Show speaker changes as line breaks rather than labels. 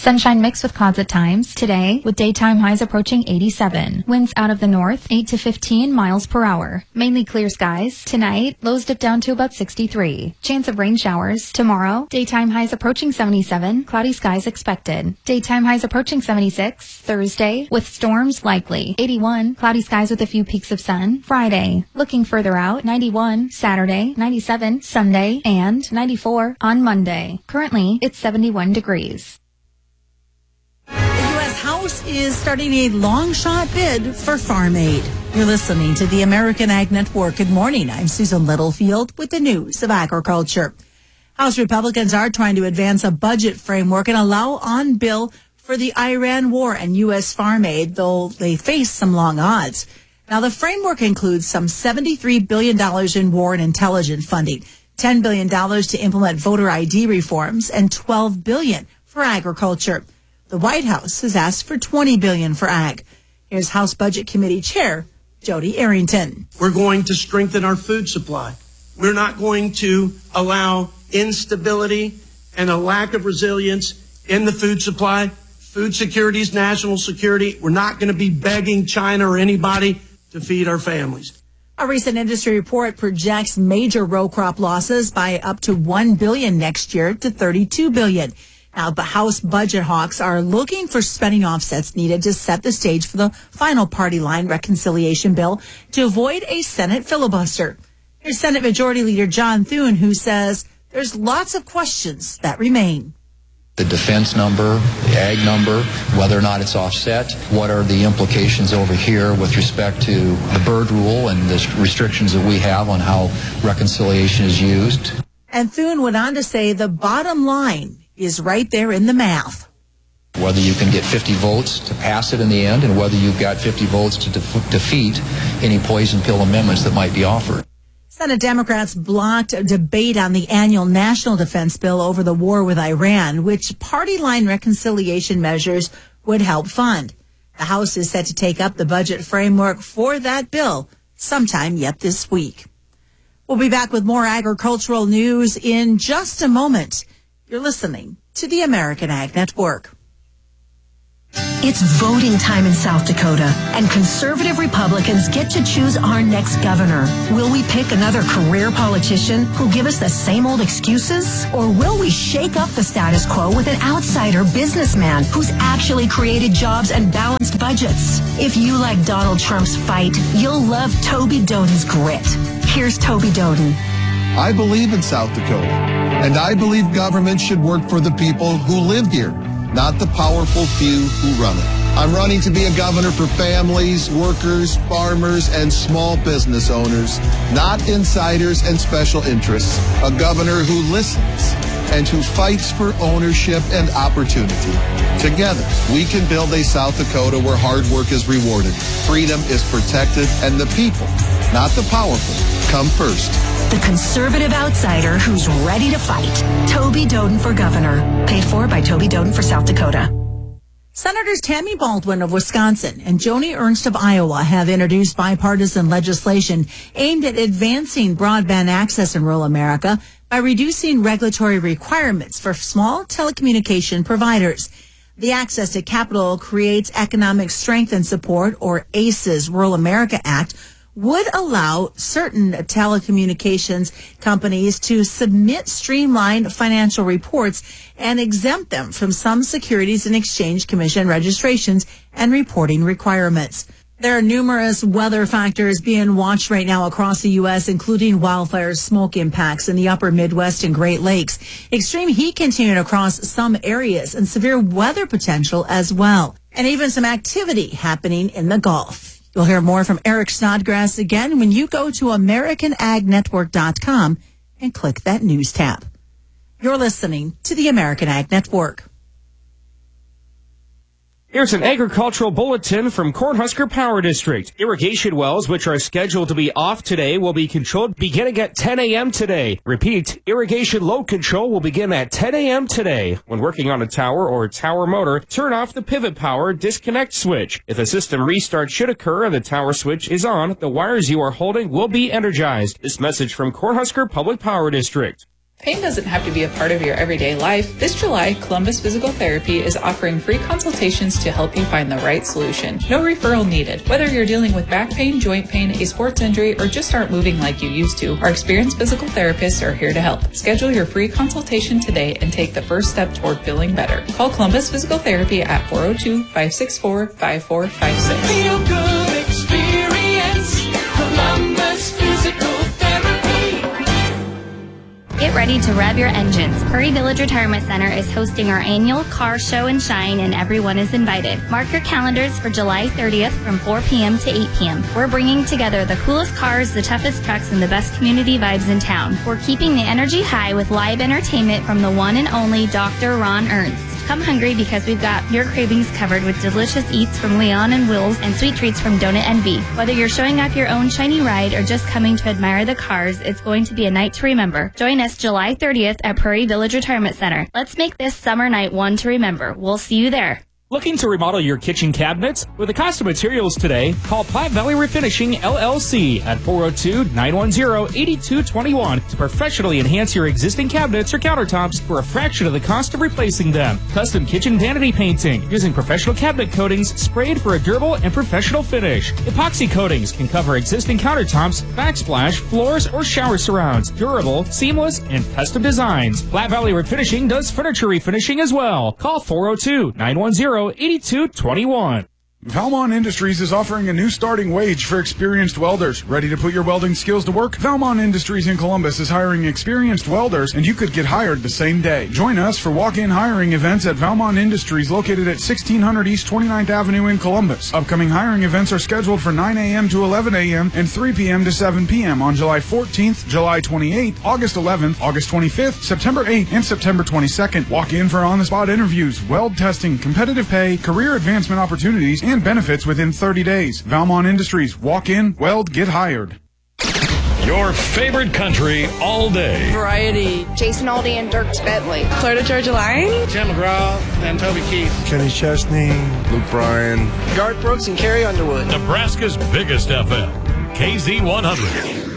Sunshine mixed with clouds at times today, with daytime highs approaching 87. Winds out of the north, 8 to 15 miles per hour. Mainly clear skies. Tonight, lows dip down to about 63. Chance of rain showers. Tomorrow, daytime highs approaching 77. Cloudy skies expected. Daytime highs approaching 76. Thursday, with storms likely. 81. Cloudy skies with a few peaks of sun. Friday, looking further out, 91. Saturday, 97. Sunday, and 94 on Monday. Currently, it's 71 degrees.
The U.S. House is starting a long shot bid for Farm Aid. You're listening to the American Ag Network. Good morning. I'm Susan Littlefield with the news of agriculture. House Republicans are trying to advance a budget framework and allow on bill for the Iran war and U.S. farm aid, though they face some long odds. Now, the framework includes some $73 billion in war and intelligence funding, $10 billion to implement voter ID reforms, and $12 billion for agriculture. The White House has asked for $20 billion for ag. Here's House Budget Committee Chair Jody Arrington.
We're going to strengthen our food supply. We're not going to allow instability and a lack of resilience in the food supply. Food security is national security. We're not going to be begging China or anybody to feed our families.
A recent industry report projects major row crop losses by up to $1 billion next year to $32 billion. Now, the House budget hawks are looking for spending offsets needed to set the stage for the final party line reconciliation bill to avoid a Senate filibuster. Here's Senate Majority Leader John Thune, who says there's lots of questions that remain.
The defense number, the ag number, whether or not it's offset, what are the implications over here with respect to the bird rule and the restrictions that we have on how reconciliation is used.
And Thune went on to say the bottom line is right there in the math.
Whether you can get 50 votes to pass it in the end and whether you've got 50 votes to defeat any poison pill amendments that might be offered.
Senate Democrats blocked a debate on the annual national defense bill over the war with Iran, which party line reconciliation measures would help fund. The House is set to take up the budget framework for that bill sometime yet this week. We'll be back with more agricultural news in just a moment. You're listening to the American Ag Network.
It's voting time in South Dakota, and conservative Republicans get to choose our next governor. Will we pick another career politician who'll give us the same old excuses? Or will we shake up the status quo with an outsider businessman who's actually created jobs and balanced budgets? If you like Donald Trump's fight, you'll love Toby Doden's grit. Here's Toby Doden.
I believe in South Dakota, and I believe government should work for the people who live here, not the powerful few who run it. I'm running to be a governor for families, workers, farmers, and small business owners, not insiders and special interests. A governor who listens and who fights for ownership and opportunity. Together, we can build a South Dakota where hard work is rewarded, freedom is protected, and the people, not the powerful, come first.
The conservative outsider who's ready to fight. Toby Doden for governor. Paid for by Toby Doden for South Dakota.
Senators Tammy Baldwin of Wisconsin and Joni Ernst of Iowa have introduced bipartisan legislation aimed at advancing broadband access in rural America by reducing regulatory requirements for small telecommunication providers. The Access to Capital Creates Economic Strength and Support, or ACES Rural America Act, would allow certain telecommunications companies to submit streamlined financial reports and exempt them from some Securities and Exchange Commission registrations and reporting requirements. There are numerous weather factors being watched right now across the U.S., including wildfire smoke impacts in the upper Midwest and Great Lakes, extreme heat continuing across some areas, and severe weather potential as well, and even some activity happening in the Gulf. You'll hear more from Eric Snodgrass again when you go to AmericanAgNetwork.com and click that news tab. You're listening to the American Ag Network.
Here's an agricultural bulletin from Cornhusker Power District. Irrigation wells, which are scheduled to be off today, will be controlled beginning at 10 a.m. today. Repeat, irrigation load control will begin at 10 a.m. today. When working on a tower or tower motor, turn off the pivot power disconnect switch. If a system restart should occur and the tower switch is on, the wires you are holding will be energized. This message from Cornhusker Public Power District.
Pain doesn't have to be a part of your everyday life. This July, Columbus Physical Therapy is offering free consultations to help you find the right solution. No referral needed. Whether you're dealing with back pain, joint pain, a sports injury, or just aren't moving like you used to, our experienced physical therapists are here to help. Schedule your free consultation today and take the first step toward feeling better. Call Columbus Physical Therapy at 402-564-5456.
Feel good experience, Columbus Physical Therapy.
Get ready to rev your engines. Prairie Village Retirement Center is hosting our annual car show and shine, and everyone is invited. Mark your calendars for July 30th from 4 p.m. to 8 p.m. We're bringing together the coolest cars, the toughest trucks, and the best community vibes in town. We're keeping the energy high with live entertainment from the one and only Dr. Ron Ernst. Come hungry because we've got your cravings covered with delicious eats from Leon and Will's and sweet treats from Donut Envy. Whether you're showing off your own shiny ride or just coming to admire the cars, it's going to be a night to remember. Join us July 30th at Prairie Village Retirement Center. Let's make this summer night one to remember. We'll see you there.
Looking to remodel your kitchen cabinets? With the cost of materials today, call Platte Valley Refinishing LLC at 402-910-8221 to professionally enhance your existing cabinets or countertops for a fraction of the cost of replacing them. Custom kitchen vanity painting using professional cabinet coatings sprayed for a durable and professional finish. Epoxy coatings can cover existing countertops, backsplash, floors, or shower surrounds. Durable, seamless, and custom designs. Platte Valley Refinishing does furniture refinishing as well. Call 402-910-8221.
Valmont Industries is offering a new starting wage for experienced welders. Ready to put your welding skills to work? Valmont Industries in Columbus is hiring experienced welders, and you could get hired the same day. Join us for walk-in hiring events at Valmont Industries located at 1600 East 29th Avenue in Columbus. Upcoming hiring events are scheduled for 9 a.m. to 11 a.m. and 3 p.m. to 7 p.m. on July 14th, July 28th, August 11th, August 25th, September 8th, and September 22nd. Walk in for on-the-spot interviews, weld testing, competitive pay, career advancement opportunities, and benefits within 30 days. Valmont Industries. Walk in, weld, get hired.
Your favorite country all day.
Variety. Jason Aldean and Dierks Bentley.
Florida Georgia Line.
Tim McGraw and Toby Keith.
Kenny Chesney. Luke Bryan.
Garth Brooks and Carrie Underwood.
Nebraska's biggest FM. KZ100.